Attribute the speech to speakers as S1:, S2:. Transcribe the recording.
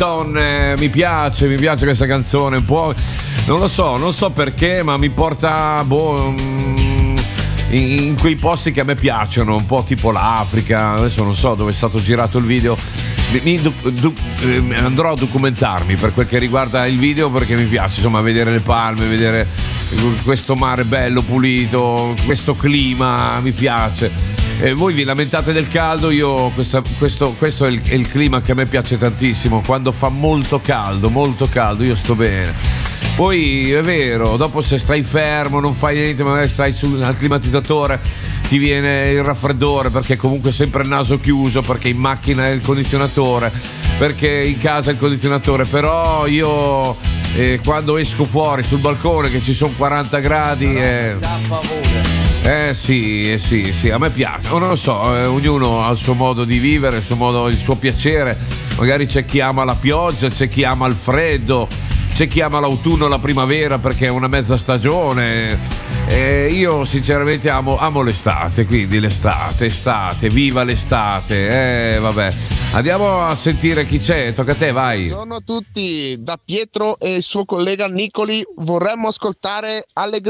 S1: Hamilton, mi piace questa canzone, un po', non so perché, ma mi porta in quei posti che a me piacciono, un po' tipo l'Africa. Adesso non so dove è stato girato il video, andrò a documentarmi per quel che riguarda il video, perché mi piace insomma vedere le palme, vedere questo mare bello pulito, questo clima mi piace. Voi vi lamentate del caldo, questo è il clima che a me piace tantissimo. Quando fa molto caldo io sto bene. Poi è vero, dopo se stai fermo, non fai niente, magari stai al climatizzatore, ti viene il raffreddore, perché comunque sempre il naso chiuso, perché in macchina è il condizionatore, perché in casa è il condizionatore. Però io quando esco fuori sul balcone che ci sono 40 gradi sì, a me piace. Non lo so, ognuno ha il suo modo di vivere, il suo piacere. Magari c'è chi ama la pioggia, c'è chi ama il freddo, c'è chi ama l'autunno e la primavera perché è una mezza stagione. Io sinceramente amo l'estate, quindi estate, viva l'estate. Vabbè, andiamo a sentire chi c'è, tocca a te, vai.
S2: Buongiorno a tutti, da Pietro e il suo collega Nicoli. Vorremmo ascoltare Allegria.